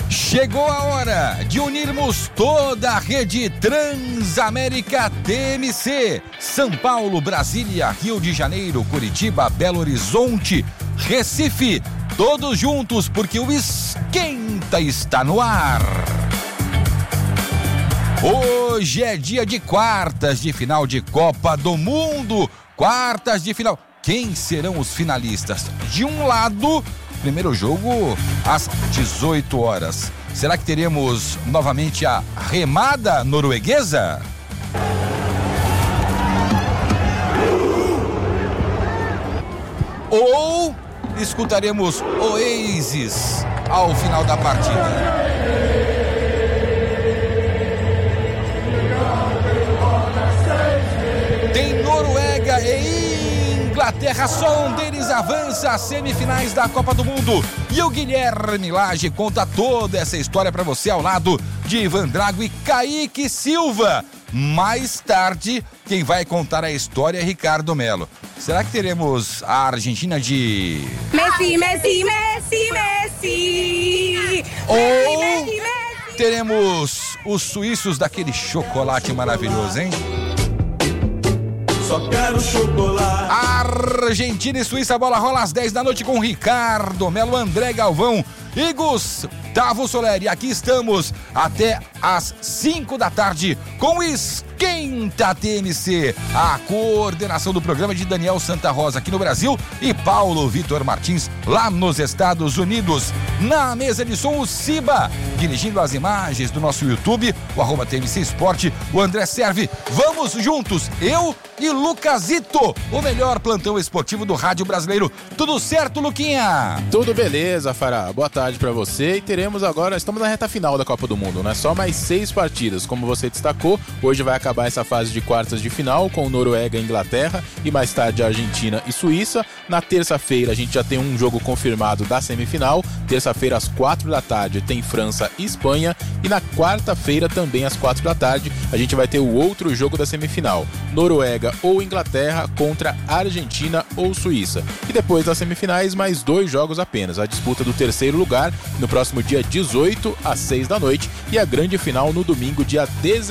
Chegou a hora de unirmos toda a rede Transamérica TMC. São Paulo, Brasília, Rio de Janeiro, Curitiba, Belo Horizonte, Recife. Todos juntos porque o Esquenta está no ar. Hoje é dia de quartas de final de Copa do Mundo. Quartas de final. Quem serão os finalistas? De um lado, primeiro jogo às 18 horas. Será que teremos novamente a remada norueguesa? Ou escutaremos Oasis ao final da partida? Tem Noruega e Inglaterra, só um deles avança às semifinais da Copa do Mundo. E o Guilherme Lage conta toda essa história para você ao lado de Ivan Drago e Kaique Silva. Mais tarde, quem vai contar a história é Ricardo Melo. Será que teremos a Argentina de... Messi, Messi, Messi, Messi! Ou Messi, Messi, Messi. Teremos os suíços daquele chocolate maravilhoso, hein? Só quero chocolate. Argentina e Suíça, a bola rola às 10 da noite com Ricardo Melo, André Galvão e Gustavo Soler. E aqui estamos até às 5 da tarde com o Esquenta TMC. A coordenação do programa é de Daniel Santa Rosa aqui no Brasil e Paulo Vitor Martins lá nos Estados Unidos. Na mesa de som, o Ciba, dirigindo as imagens do nosso YouTube, o @TMC Esporte, o André Serve. Vamos juntos, eu e Lucasito, o melhor plantão esportivo do rádio brasileiro. Tudo certo, Luquinha? Tudo beleza, Fará. Boa tarde pra você. E teremos agora, estamos na reta final da Copa do Mundo, né? Só mais 6 partidas, como você destacou. Hoje vai acabar essa fase de quartas de final com Noruega e Inglaterra e mais tarde Argentina e Suíça. Na terça-feira a gente já tem um jogo confirmado da semifinal. Terça-feira às 4 da tarde tem França e Espanha. E na quarta-feira também às 4 da tarde a gente vai ter o outro jogo da semifinal. Noruega ou Inglaterra contra Argentina ou Suíça. E depois das semifinais, mais 2 jogos apenas. A disputa do terceiro lugar no próximo dia 18 às 6 da noite e a grande final no domingo, dia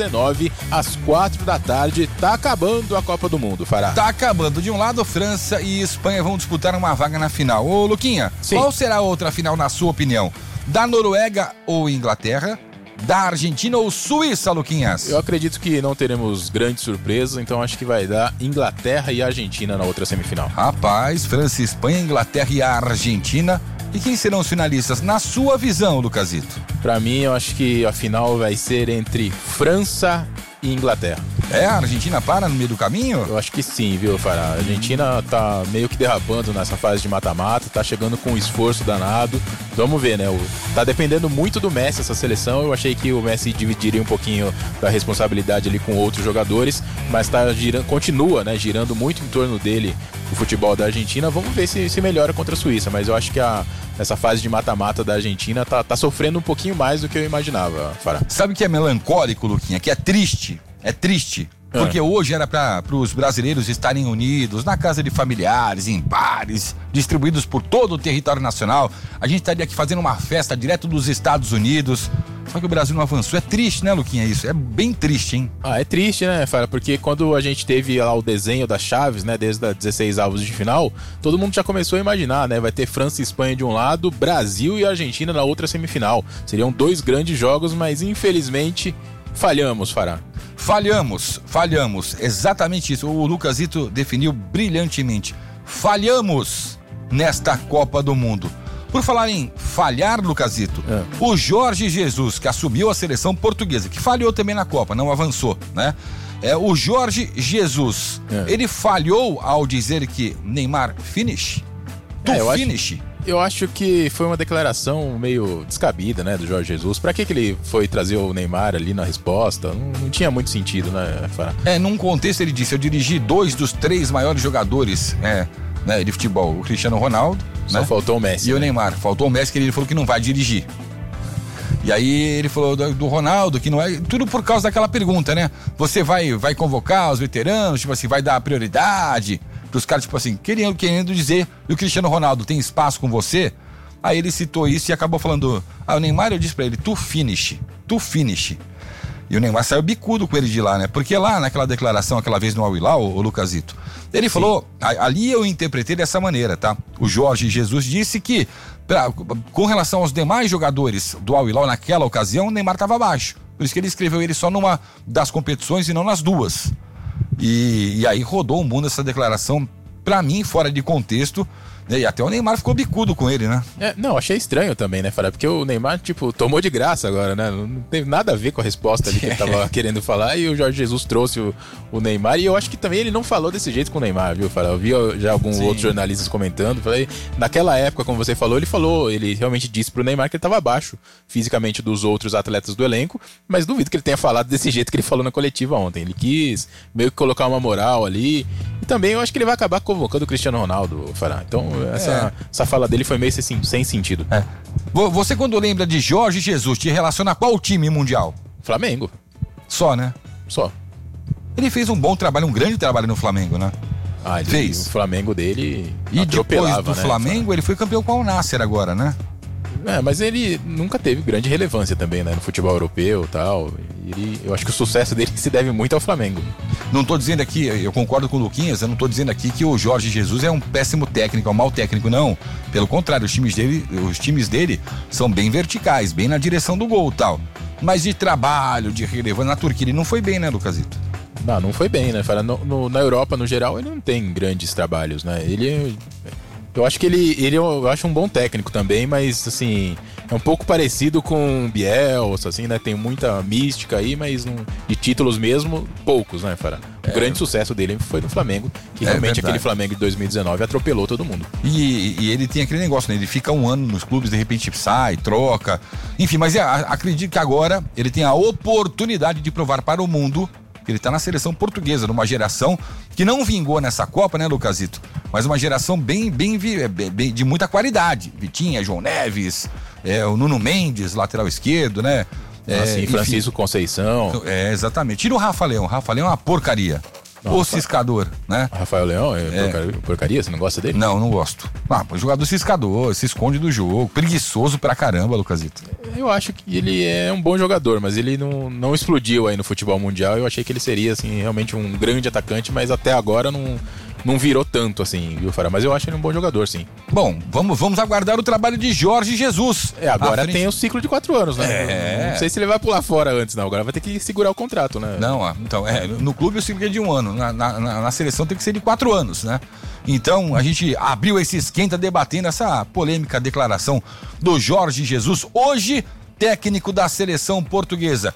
19 às 4 da tarde. Tá acabando a Copa do Mundo, Fará. Tá acabando. De um lado, França e Espanha vão disputar uma vaga na final. Ô, Luquinha, sim, qual será a outra final na sua opinião? Da Noruega ou Inglaterra? Da Argentina ou Suíça, Luquinhas? Eu acredito que não teremos grandes surpresas, então acho que vai dar Inglaterra e Argentina na outra semifinal. Rapaz, França, Espanha, Inglaterra e a Argentina. E quem serão os finalistas? Na sua visão, Lucasito? Pra mim, eu acho que a final vai ser entre França e Inglaterra. É, a Argentina para no meio do caminho? Eu acho que sim, viu, Fará? A Argentina tá meio que derrapando nessa fase de mata-mata, tá chegando com um esforço danado. Vamos ver, né? Tá dependendo muito do Messi essa seleção. Eu achei que o Messi dividiria um pouquinho da responsabilidade ali com outros jogadores, mas tá continua, né, girando muito em torno dele o futebol da Argentina. Vamos ver se melhora contra a Suíça, mas eu acho que essa fase de mata-mata da Argentina tá sofrendo um pouquinho mais do que eu imaginava, Fará. Sabe o que é melancólico, Luquinha? Que é triste. É triste. Porque hoje era para os brasileiros estarem unidos na casa de familiares, em bares, distribuídos por todo o território nacional. A gente estaria aqui fazendo uma festa direto dos Estados Unidos. Só que o Brasil não avançou. É triste, né, Luquinha, isso? É bem triste, hein? É triste, né, Fara? Porque quando a gente teve lá o desenho das chaves, né, desde a 16 avos de final, todo mundo já começou a imaginar, né? Vai ter França e Espanha de um lado, Brasil e Argentina na outra semifinal. Seriam 2 grandes jogos, mas infelizmente falhamos, Fará. Falhamos, exatamente isso. O Lucasito definiu brilhantemente. Falhamos nesta Copa do Mundo. Por falar em falhar, Lucasito, o Jorge Jesus, que assumiu a seleção portuguesa, que falhou também na Copa, não avançou, né? O Jorge Jesus, ele falhou ao dizer que Neymar finish? Eu acho que foi uma declaração meio descabida, né, do Jorge Jesus. Pra que ele foi trazer o Neymar ali na resposta? Não tinha muito sentido, né, Fará? Num contexto ele disse, eu dirigi 2 dos 3 maiores jogadores né, de futebol, o Cristiano Ronaldo, só, né, faltou o Messi, e o Neymar. Faltou o Messi, que ele falou que não vai dirigir. E aí ele falou do Ronaldo, que não é... Tudo por causa daquela pergunta, né? Você vai convocar os veteranos, tipo assim, vai dar prioridade pros caras, tipo assim, querendo dizer, e o Cristiano Ronaldo tem espaço com você? Aí ele citou isso e acabou falando, o Neymar, eu disse pra ele, tu finish. E o Neymar saiu bicudo com ele de lá, né? Porque lá naquela declaração, aquela vez no Al Hilal, o Lucasito, ele falou, ali eu interpretei dessa maneira, tá? O Jorge Jesus disse que, com relação aos demais jogadores do Al Hilal naquela ocasião, o Neymar estava abaixo. Por isso que ele escreveu ele só numa das competições e não nas duas. E aí rodou o mundo essa declaração, pra mim, fora de contexto. E até o Neymar ficou bicudo com ele, né? Não, achei estranho também, né, Fará? Porque o Neymar, tomou de graça agora, né? Não teve nada a ver com a resposta ali que ele tava querendo falar, e o Jorge Jesus trouxe o Neymar, e eu acho que também ele não falou desse jeito com o Neymar, viu, Fará? Eu vi já alguns outros jornalistas comentando, falei, naquela época, como você falou, ele realmente disse pro Neymar que ele tava abaixo fisicamente dos outros atletas do elenco, mas duvido que ele tenha falado desse jeito que ele falou na coletiva ontem. Ele quis meio que colocar uma moral ali, e também eu acho que ele vai acabar convocando o Cristiano Ronaldo, Fará. Então, essa fala dele foi meio sem sentido. Você, quando lembra de Jorge Jesus, te relaciona a qual time mundial? Flamengo. Só, né? Só. Ele fez um bom trabalho, um grande trabalho no Flamengo, né? Ele fez. O Flamengo dele e depois do né? Flamengo, ele foi campeão com o Al Nassr agora, né? Mas ele nunca teve grande relevância também, né? No futebol europeu e tal. Eu acho que o sucesso dele se deve muito ao Flamengo. Não tô dizendo aqui, eu concordo com o Luquinhas, eu não tô dizendo aqui que o Jorge Jesus é um péssimo técnico, é um mau técnico, não. Pelo contrário, os times dele são bem verticais, bem na direção do gol e tal. Mas de trabalho, de relevância, na Turquia ele não foi bem, né, Lucasito? Não foi bem, né? Na Europa, no geral, ele não tem grandes trabalhos, né? Eu acho que eu acho um bom técnico também, mas assim, é um pouco parecido com o Bielsa, assim, né? Tem muita mística aí, mas de títulos mesmo, poucos, né, Fará? O grande sucesso dele foi no Flamengo, que realmente aquele Flamengo de 2019 atropelou todo mundo. E ele tem aquele negócio, né? Ele fica um ano nos clubes, de repente sai, troca. Enfim, mas acredito que agora ele tem a oportunidade de provar para o mundo que ele tá na seleção portuguesa, numa geração que não vingou nessa Copa, né, Lucasito? Mas uma geração bem de muita qualidade. Vitinha, João Neves, o Nuno Mendes, lateral esquerdo, né? Francisco Conceição. Exatamente. Tira o Rafa Leão. Rafa Leão é uma porcaria. O ciscador, né? Rafael Leão porcaria? Você não gosta dele? Não gosto. O jogador ciscador, se esconde do jogo, preguiçoso pra caramba, Lucasito. Eu acho que ele é um bom jogador, mas ele não explodiu aí no futebol mundial. Eu achei que ele seria, assim, realmente um grande atacante, mas até agora não virou tanto, assim, viu, Fará? Mas eu acho ele um bom jogador, sim. Bom, vamos aguardar o trabalho de Jorge Jesus. Agora tem o ciclo de 4 anos, né? Não sei se ele vai pular fora antes, não. Agora vai ter que segurar o contrato, né? No clube o ciclo é de 1 ano. Na seleção tem que ser de 4 anos, né? Então, a gente abriu esse esquenta debatendo essa polêmica declaração do Jorge Jesus. Hoje, técnico da seleção portuguesa.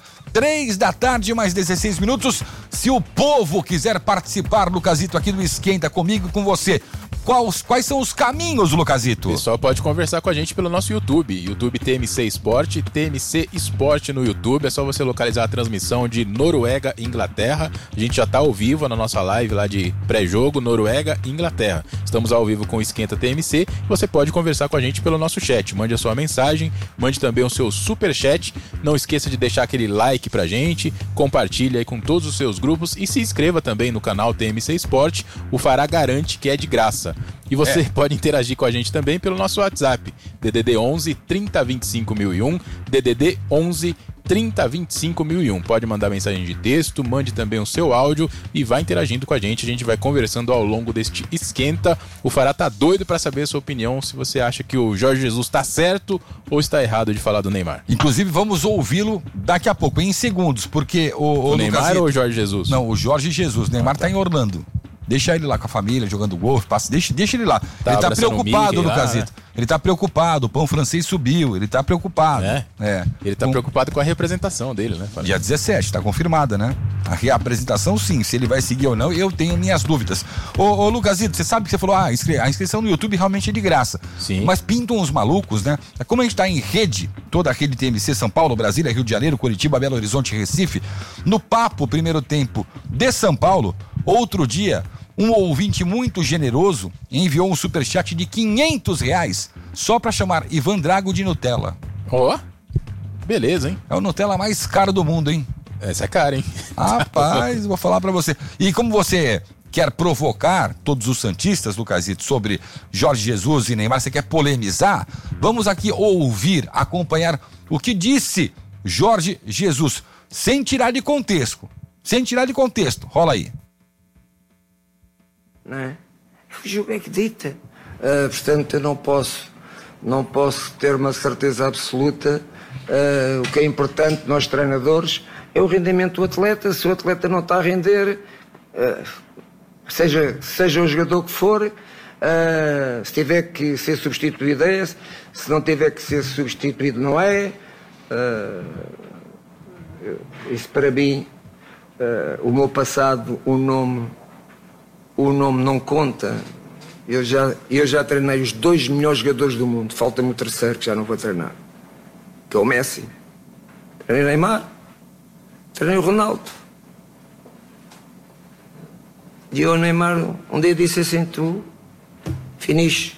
3h mais 16 minutos. Se o povo quiser participar, Lucasito, aqui do Esquenta comigo e com você, quais são os caminhos, Lucasito? O pessoal pode conversar com a gente pelo nosso YouTube TMC Esporte, TMC Esporte no YouTube. É só você localizar a transmissão de Noruega e Inglaterra. A gente já está ao vivo na nossa live lá de pré-jogo, Noruega e Inglaterra. Estamos ao vivo com o Esquenta TMC. Você pode conversar com a gente pelo nosso chat. Mande a sua mensagem, mande também o seu superchat. Não esqueça de deixar aquele like pra gente, compartilhe aí com todos os seus grupos e se inscreva também no canal TMC Esporte. O Fará garante que é de graça. E você pode interagir com a gente também pelo nosso WhatsApp, DDD 11 30 25 1001, DDD 11 30 25 1001. Pode mandar mensagem de texto, mande também o seu áudio e vai interagindo com a gente vai conversando ao longo deste esquenta. O Fará tá doido para saber a sua opinião, se você acha que o Jorge Jesus tá certo ou está errado de falar do Neymar. Inclusive vamos ouvi-lo daqui a pouco, em segundos, porque o Neymar Lucasito, ou o Jorge Jesus? Não, o Jorge Jesus. Neymar tá em Orlando. Deixa ele lá com a família, jogando golfe, deixa ele lá. Ele tá preocupado, Lucasito. Ele tá preocupado, o pão francês subiu, ele tá preocupado. Ele tá preocupado com a representação dele, né? Dia 17, tá confirmada, né? A reapresentação, sim. Se ele vai seguir ou não, eu tenho minhas dúvidas. Ô Lucasito, você sabe que você falou, a inscrição no YouTube realmente é de graça. Sim. Mas pintam uns malucos, né? Como a gente tá em rede, toda a rede TMC, São Paulo, Brasília, Rio de Janeiro, Curitiba, Belo Horizonte, Recife, no papo primeiro tempo de São Paulo, outro dia, um ouvinte muito generoso enviou um superchat de R$500 só pra chamar Ivan Drago de Nutella. Beleza, hein? É o Nutella mais caro do mundo, hein? Essa é cara, hein? Rapaz, vou falar pra você. E como você quer provocar todos os santistas, Lucasito, sobre Jorge Jesus e Neymar, você quer polemizar? Vamos aqui ouvir, acompanhar o que disse Jorge Jesus, sem tirar de contexto. Rola aí. Não é? O jogo é que dita. Portanto, eu não posso ter uma certeza absoluta. O que é importante, nós treinadores, é o rendimento do atleta. Se o atleta não está a render, seja o jogador que for, se tiver que ser substituído é, se não tiver que ser substituído não é. Isso para mim, o meu passado, o nome não conta. Eu já treinei os 2 melhores jogadores do mundo, falta-me o terceiro que já não vou treinar, que é o Messi. Treinei Neymar, treinei o Ronaldo. E eu, Neymar, um dia disse assim: tu, finish.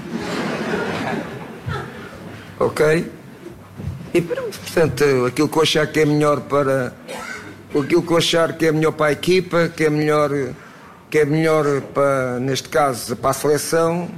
Ok? E portanto, aquilo que eu achar que é melhor para a equipa, que é melhor para, neste caso, para a seleção,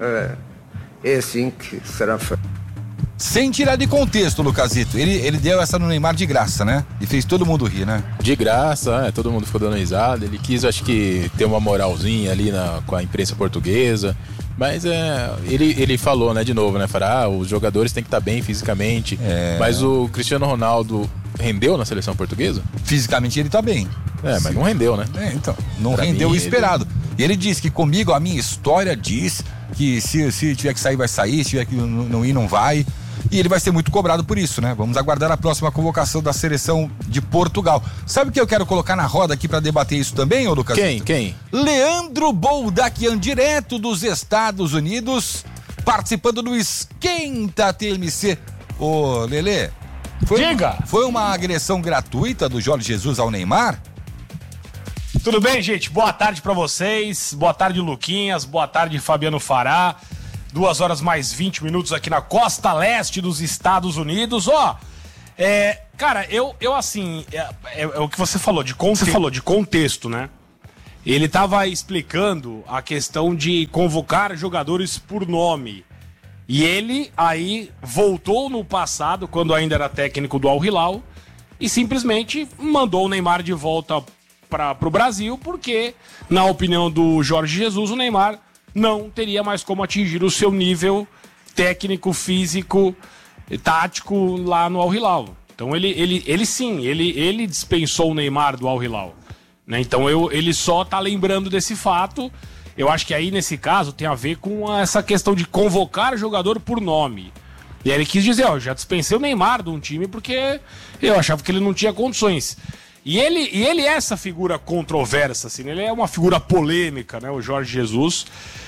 é assim que será feito. Sem tirar de contexto, Lucasito, ele deu essa no Neymar de graça, né? E fez todo mundo rir, né? De graça, todo mundo ficou dando risada. Ele quis, acho que, ter uma moralzinha ali com a imprensa portuguesa. Mas ele falou, né, de novo, né? Os jogadores têm que estar bem fisicamente. Mas o Cristiano Ronaldo rendeu na seleção portuguesa? Fisicamente ele tá bem. Mas não rendeu, né? Então, não pra rendeu o esperado. E ele disse que comigo, a minha história diz que se tiver que sair, vai sair, se tiver que não ir, não vai. E ele vai ser muito cobrado por isso, né? Vamos aguardar a próxima convocação da seleção de Portugal. Sabe o que eu quero colocar na roda aqui pra debater isso também, ô Lucas? Quem? Leandro Boldaquian, direto dos Estados Unidos, participando do Esquenta TMC. Ô, Lelê, foi uma agressão gratuita do Jorge Jesus ao Neymar? Tudo bem, gente? Boa tarde pra vocês. Boa tarde, Luquinhas. Boa tarde, Fabiano Fará. 2 horas mais 20 minutos aqui na costa leste dos Estados Unidos. Cara, eu assim, é o que você falou de contexto, né? Ele tava explicando a questão de convocar jogadores por nome. E ele aí voltou no passado, quando ainda era técnico do Al Hilal, e simplesmente mandou o Neymar de volta pro Brasil, porque, na opinião do Jorge Jesus, o Neymar não teria mais como atingir o seu nível técnico, físico, tático lá no Al Hilal. Então ele dispensou o Neymar do Al Hilal, né? Então ele só tá lembrando desse fato. Eu acho que aí nesse caso tem a ver com essa questão de convocar jogador por nome. E aí ele quis dizer, já dispensei o Neymar de um time porque eu achava que ele não tinha condições. E ele é essa figura controversa, assim, ele é uma figura polêmica, né, o Jorge Jesus.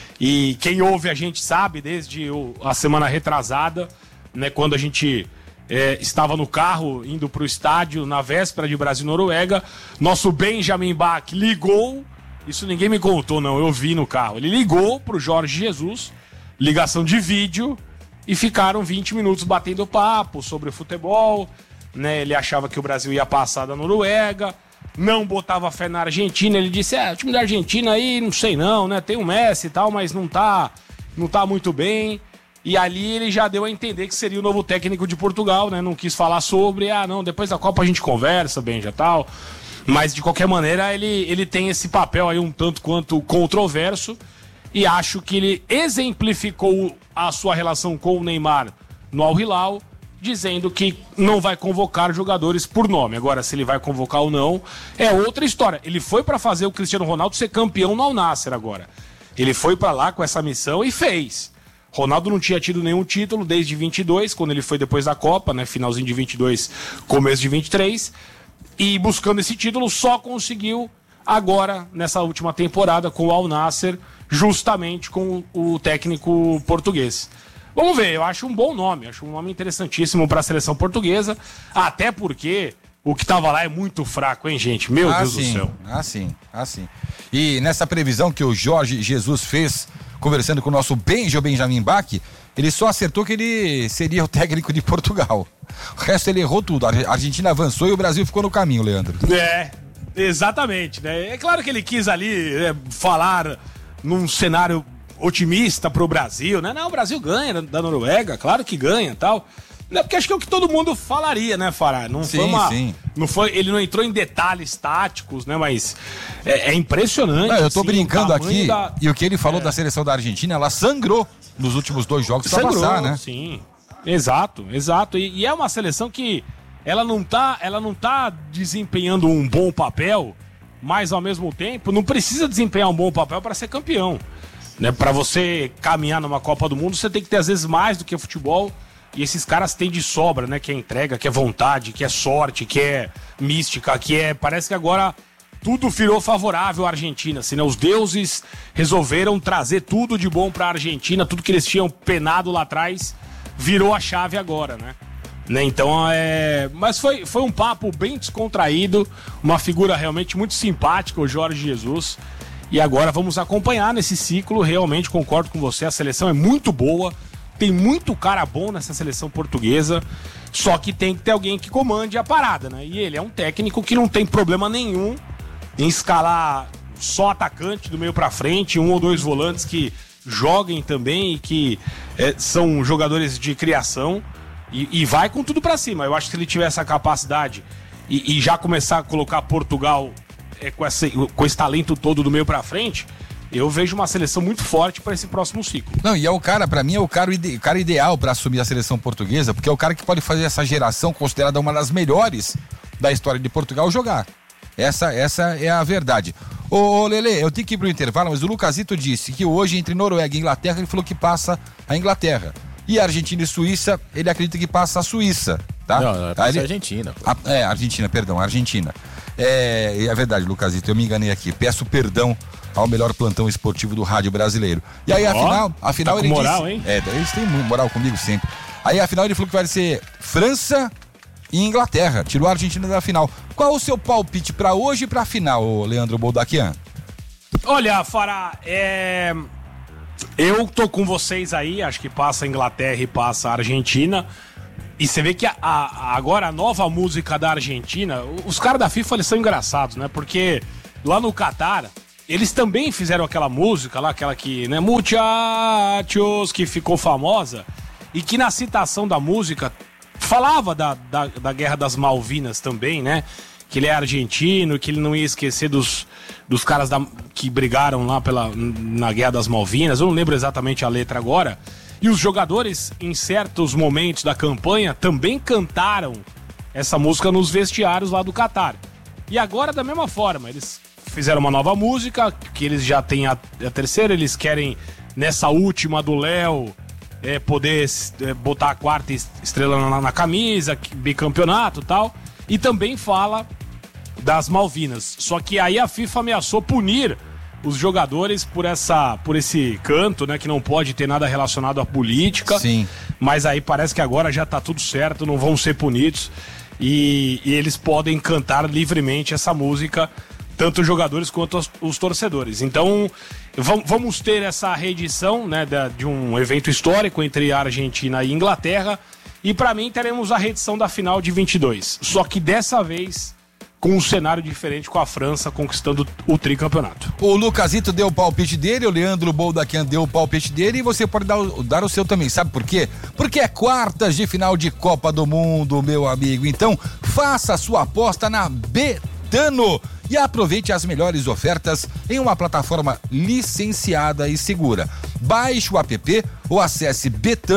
E quem ouve a gente sabe, desde a semana retrasada, né, quando a gente estava no carro indo para o estádio na véspera de Brasil e Noruega, nosso Benjamin Bach ligou, isso ninguém me contou não, eu vi no carro, ele ligou pro Jorge Jesus, ligação de vídeo, e ficaram 20 minutos batendo papo sobre o futebol, né? Ele achava que o Brasil ia passar da Noruega, não botava fé na Argentina, ele disse, o time da Argentina aí, não sei não, né, tem o Messi e tal, mas não tá muito bem, e ali ele já deu a entender que seria o novo técnico de Portugal, né, não quis falar sobre, não, depois da Copa a gente conversa, Benja, tal, mas de qualquer maneira ele tem esse papel aí um tanto quanto controverso, e acho que ele exemplificou a sua relação com o Neymar no Al Hilal, dizendo que não vai convocar jogadores por nome. Agora, se ele vai convocar ou não, é outra história. Ele foi para fazer o Cristiano Ronaldo ser campeão no Al Nassr agora. Ele foi para lá com essa missão e fez. Ronaldo não tinha tido nenhum título desde 22, quando ele foi depois da Copa, né? Finalzinho de 22, começo de 23. E buscando esse título, só conseguiu agora, nessa última temporada, com o Al Nassr, justamente com o técnico português. Vamos ver, eu acho um bom nome, acho um nome interessantíssimo para a seleção portuguesa, até porque o que estava lá é muito fraco, hein, gente? Meu Deus do céu. Assim. E nessa previsão que o Jorge Jesus fez, conversando com o nosso Benjamin Bach, ele só acertou que ele seria o técnico de Portugal. O resto ele errou tudo. A Argentina avançou e o Brasil ficou no caminho, Leandro. Exatamente, né? É claro que ele quis ali falar num cenário otimista pro Brasil, né? Não, o Brasil ganha da Noruega, claro que ganha e tal. Porque acho que é o que todo mundo falaria, né, Fará? Não sim, foi uma. Sim. Não foi, ele não entrou em detalhes táticos, né? Mas é impressionante. Não, eu tô assim, brincando aqui, e o que ele falou É. da seleção da Argentina, ela sangrou nos últimos 2 jogos pra passar, né? Sim. Exato. E é uma seleção que ela não tá desempenhando um bom papel, mas ao mesmo tempo não precisa desempenhar um bom papel para ser campeão. Né? Para você caminhar numa Copa do Mundo, você tem que ter às vezes mais do que futebol. E esses caras têm de sobra, né? Que é entrega, que é vontade, que é sorte, que é mística, parece que agora tudo virou favorável à Argentina, assim, né? Os deuses resolveram trazer tudo de bom pra Argentina, tudo que eles tinham penado lá atrás virou a chave agora, né? Então, mas foi um papo bem descontraído, uma figura realmente muito simpática, o Jorge Jesus. E agora vamos acompanhar nesse ciclo, realmente concordo com você, a seleção é muito boa. Tem muito cara bom nessa seleção portuguesa, só que tem que ter alguém que comande a parada, né? E ele é um técnico que não tem problema nenhum em escalar só atacante do meio pra frente, 1 ou 2 volantes que joguem também e que são jogadores de criação e vai com tudo pra cima. Eu acho que se ele tiver essa capacidade e já começar a colocar Portugal com esse talento todo do meio pra frente, eu vejo uma seleção muito forte para esse próximo ciclo. Não, e pra mim é o cara ideal para assumir a seleção portuguesa, porque é o cara que pode fazer essa geração considerada uma das melhores da história de Portugal jogar. Essa é a verdade. Ô Lelê, eu tenho que ir pro intervalo, mas o Lucasito disse que hoje entre Noruega e Inglaterra, ele falou que passa a Inglaterra. E Argentina e Suíça, ele acredita que passa a Suíça, tá? Não, é a Argentina. Argentina. É verdade, Lucasito, eu me enganei aqui. Peço perdão ao melhor plantão esportivo do rádio brasileiro. E aí, afinal tá ele moral, disse... hein? Eles têm moral comigo sempre. Aí, afinal, ele falou que vai ser França e Inglaterra. Tirou a Argentina da final. Qual o seu palpite pra hoje e pra final, Leandro Boldaquian? Olha, Fará, eu tô com vocês aí, acho que passa a Inglaterra e passa a Argentina. E você vê que agora a nova música da Argentina, os caras da FIFA eles são engraçados, né? Porque lá no Catar, eles também fizeram aquela música lá, aquela que, né, Muchachos, que ficou famosa, e que na citação da música falava da Guerra das Malvinas também, né? Que ele é argentino, que ele não ia esquecer dos caras que brigaram lá na Guerra das Malvinas. Eu não lembro exatamente a letra agora. E os jogadores, em certos momentos da campanha, também cantaram essa música nos vestiários lá do Catar. E agora, da mesma forma, eles fizeram uma nova música, que eles já têm a terceira, eles querem, nessa última do Léo, poder botar a 4ª estrela na camisa, bicampeonato e tal. E também fala das Malvinas. Só que aí a FIFA ameaçou punir os jogadores por esse canto, né, que não pode ter nada relacionado à política. Sim. Mas aí parece que agora já tá tudo certo, não vão ser punidos e eles podem cantar livremente essa música, tanto os jogadores quanto os torcedores. Então vamos ter essa reedição, né, de um evento histórico entre a Argentina e a Inglaterra, e para mim teremos a reedição da final de 22, só que dessa vez com um cenário diferente, com a França conquistando o tricampeonato. O Lucasito deu o palpite dele, o Leandro Boldaquian deu o palpite dele, e você pode dar o seu também. Sabe por quê? Porque é quartas de final de Copa do Mundo, meu amigo. Então, faça a sua aposta na Betano e aproveite as melhores ofertas em uma plataforma licenciada e segura. Baixe o app ou acesse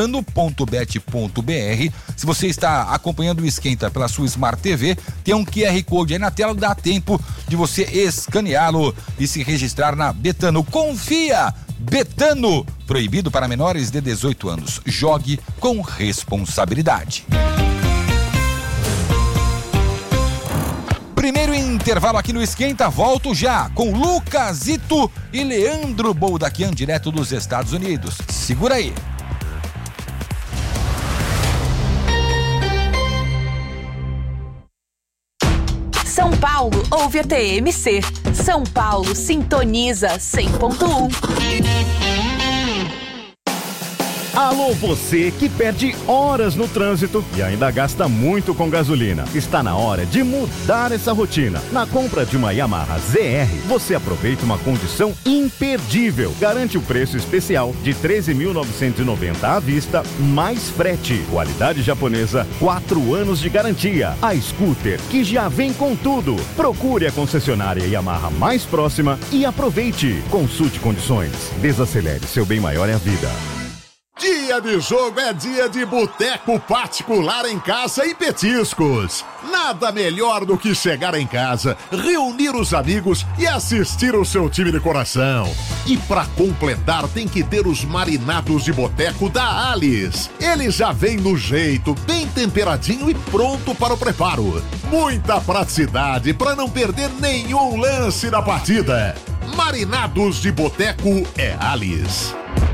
betano.bet.br. Se você está acompanhando o Esquenta pela sua Smart TV, tem um QR Code aí na tela, dá tempo de você escaneá-lo e se registrar na Betano. Confia! Betano, proibido para menores de 18 anos. Jogue com responsabilidade. Primeiro intervalo aqui no Esquenta, volto já com Lucasito e Leandro Boldaquian, direto dos Estados Unidos. Segura aí. São Paulo ouve a TMC. São Paulo sintoniza 100.1. Alô, você que perde horas no trânsito e ainda gasta muito com gasolina. Está na hora de mudar essa rotina. Na compra de uma Yamaha ZR, você aproveita uma condição imperdível. Garante o preço especial de R$ 13.990 à vista, mais frete. Qualidade japonesa, 4 anos de garantia. A scooter que já vem com tudo. Procure a concessionária Yamaha mais próxima e aproveite. Consulte condições. Desacelere, seu bem maior é a vida. Dia de jogo é dia de boteco particular em casa e petiscos. Nada melhor do que chegar em casa, reunir os amigos e assistir o seu time de coração. E pra completar tem que ter os marinados de boteco da Alice. Ele já vem no jeito, bem temperadinho e pronto para o preparo. Muita praticidade para não perder nenhum lance da partida. Marinados de boteco é Alice.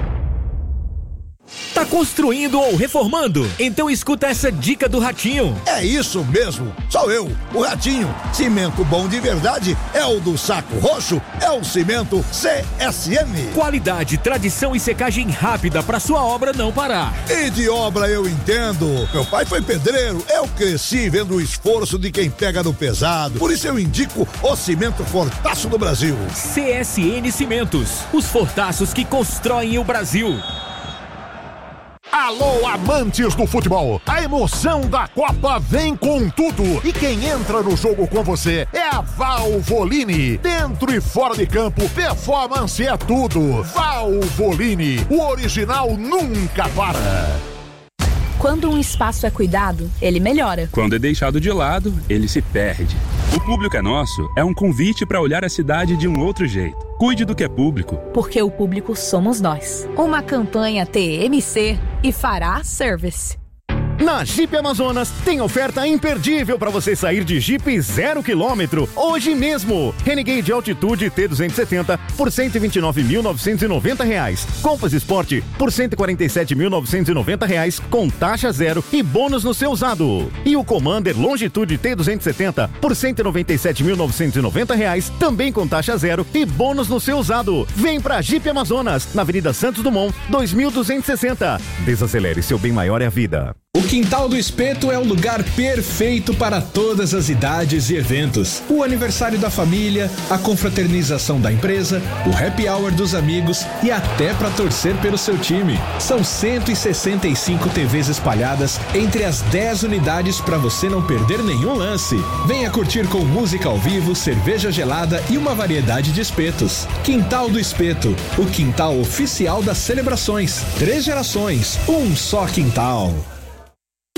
Tá construindo ou reformando? Então escuta essa dica do Ratinho. É isso mesmo, sou eu, o Ratinho. Cimento bom de verdade é o do Saco Roxo, é o cimento CSM. Qualidade, tradição e secagem rápida pra sua obra não parar. E de obra eu entendo. Meu pai foi pedreiro, eu cresci vendo o esforço de quem pega no pesado. Por isso eu indico o cimento Fortaço do Brasil. CSN Cimentos, os fortaços que constroem o Brasil. Alô, amantes do futebol! A emoção da Copa vem com tudo! E quem entra no jogo com você é a Valvoline. Dentro e fora de campo, performance é tudo. Valvoline, o original nunca para. Quando um espaço é cuidado, ele melhora. Quando é deixado de lado, ele se perde. O Público é Nosso é um convite para olhar a cidade de um outro jeito. Cuide do que é público. Porque o público somos nós. Uma campanha TMC e Fará Service. Na Jeep Amazonas tem oferta imperdível para você sair de Jeep 0 km hoje mesmo. Renegade Altitude T270 por R$ 129.990. Compass Sport por R$ 147.990 com taxa zero e bônus no seu usado. E o Commander Longitude T270 por R$ 197.990 também com taxa zero e bônus no seu usado. Vem pra Jeep Amazonas, na Avenida Santos Dumont, 2260. Desacelere, seu bem maior é a vida. O Quintal do Espeto é o lugar perfeito para todas as idades e eventos. O aniversário da família, a confraternização da empresa, o happy hour dos amigos e até para torcer pelo seu time. São 165 TVs espalhadas entre as 10 unidades para você não perder nenhum lance. Venha curtir com música ao vivo, cerveja gelada e uma variedade de espetos. Quintal do Espeto, o quintal oficial das celebrações. 3 gerações, um só quintal.